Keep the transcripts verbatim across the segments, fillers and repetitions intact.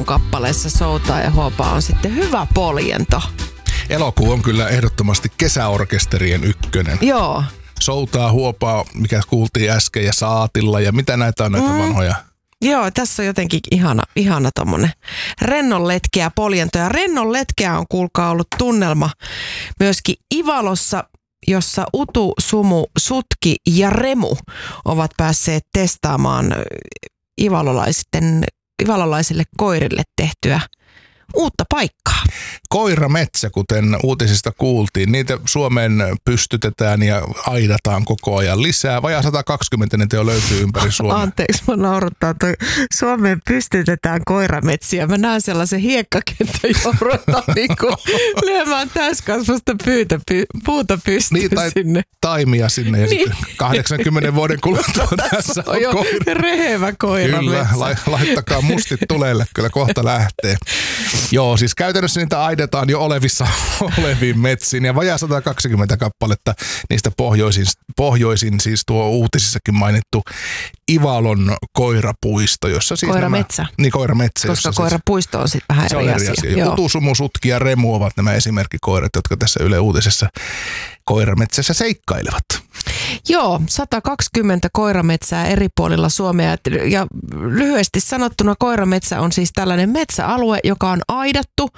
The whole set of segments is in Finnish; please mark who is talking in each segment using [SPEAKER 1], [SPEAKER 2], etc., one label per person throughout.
[SPEAKER 1] kappaleessa soutaa ja huopaa on sitten hyvä poljento.
[SPEAKER 2] Elokuu on kyllä ehdottomasti kesäorkesterien ykkönen.
[SPEAKER 1] Joo.
[SPEAKER 2] Soutaa, huopaa, mikä kuultiin äsken, ja saatilla, ja mitä näitä on näitä mm. vanhoja.
[SPEAKER 1] Joo, tässä on jotenkin ihana, ihana tommonen rennonletkeä poljento. Ja rennonletkeä on kuulkaa ollut tunnelma myöskin Ivalossa, jossa Utu, Sumu, Sutki ja Remu ovat päässeet testaamaan ivalolaisten, ivalolaisille koirille tehtyä uutta paikkaa.
[SPEAKER 2] Koirametsä, kuten uutisista kuultiin, niitä Suomeen pystytetään ja aidataan koko ajan lisää. Vajaa sata kaksikymmentä niitä jo löytyy ympäri Suomea.
[SPEAKER 1] Anteeksi, mä naurattaa. Toi Suomeen pystytetään koirametsiä. Mä näen sellaisen hiekkakentän, johon ruvetaan niinku lyömään täyskasvasta pyytä, py, puuta pystyyn
[SPEAKER 2] niin, tai
[SPEAKER 1] sinne.
[SPEAKER 2] taimia sinne ja niin. Sitten kahdeksankymmenen vuoden kuluttua tässä on, on koira.
[SPEAKER 1] Rehevä koirametsä.
[SPEAKER 2] Kyllä, la, laittakaa mustit tulelle, kyllä kohta lähtee. Joo, siis käytännössä niitä aidetaan jo olevissa oleviin metsiin ja vajaa sata kaksikymmentä kappaletta niistä pohjoisin, pohjoisin siis tuo uutisissakin mainittu Ivalon koirapuisto, jossa siis
[SPEAKER 1] koirametsä.
[SPEAKER 2] Nämä, niin koirametsä.
[SPEAKER 1] Koska koirapuisto on sitten vähän eri asia. asia.
[SPEAKER 2] Utu, Sumu, Sutki ja Remu ovat nämä esimerkkikoirat, jotka tässä Yle Uutisessa koirametsässä seikkailevat.
[SPEAKER 1] Joo, sata kaksikymmentä koirametsää eri puolilla Suomea. Ja lyhyesti sanottuna koirametsä on siis tällainen metsäalue, joka on aidattu.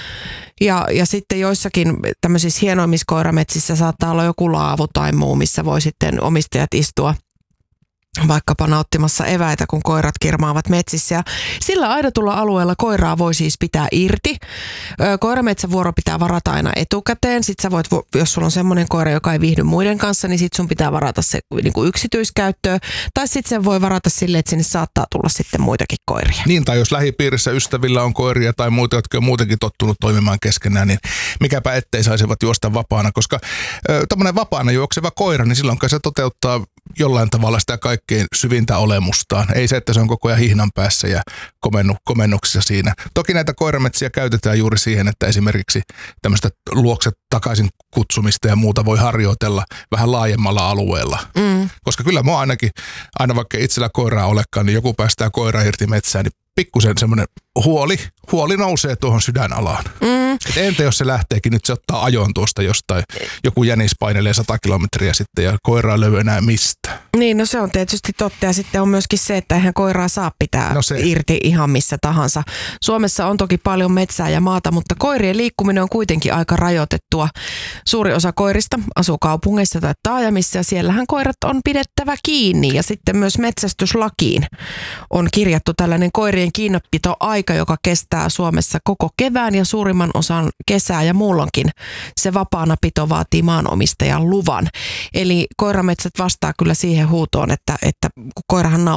[SPEAKER 1] Ja, ja sitten joissakin tämmöisissä hienoimmissa koirametsissä saattaa olla joku laavu tai muu, missä voi sitten omistajat istua vaikkapa nauttimassa eväitä, kun koirat kirmaavat metsissä. Ja sillä aidatulla alueella koiraa voi siis pitää irti. Koirametsävuoro pitää varata aina etukäteen. Sitten sä voit, jos sulla on semmoinen koira, joka ei viihdy muiden kanssa, niin sit sun pitää varata se niin kuin yksityiskäyttöön. Tai sitten sen voi varata silleen, että sinne saattaa tulla sitten muitakin koiria.
[SPEAKER 2] Niin, tai jos lähipiirissä ystävillä on koiria tai muita, jotka on muutenkin tottunut toimimaan keskenään, niin mikäpä ettei saisivat juosta vapaana. Koska tämmöinen vapaana juokseva koira, niin silloin se toteuttaa jollain tavalla sitä kaikkein syvintä olemustaan. Ei se, että se on koko ajan hihnan päässä ja komennu, komennuksissa siinä. Toki näitä koirametsiä käytetään juuri siihen, että esimerkiksi tämmöistä luokset takaisin kutsumista ja muuta voi harjoitella vähän laajemmalla alueella. Mm. Koska kyllä mä ainakin, aina vaikka itsellä koiraa olekaan, niin joku päästää koiraa irti metsään, niin pikkusen semmoinen huoli, huoli nousee tuohon sydänalaan. Mm. Et entä jos se lähteekin, nyt se ottaa ajon tuosta jostain, joku jänis painelee sata kilometriä sitten ja koiraa löydy enää mistä.
[SPEAKER 1] Niin, no se on tietysti totta ja sitten on myöskin se, että eihän koiraa saa pitää
[SPEAKER 2] no se.
[SPEAKER 1] irti ihan missä tahansa. Suomessa on toki paljon metsää ja maata, mutta koirien liikkuminen on kuitenkin aika rajoitettua. Suuri osa koirista asuu kaupungeissa tai taajamissa ja siellähän koirat on pidettävä kiinni ja sitten myös metsästyslakiin on kirjattu tällainen koirien kiinnopito-aika, joka kestää Suomessa koko kevään ja suurimman osan kesää ja muulloinkin se vapaana pito vaatii maanomistajan luvan. Eli koirametsät vastaa kyllä siihen huutoon, että, että koirahan nauttii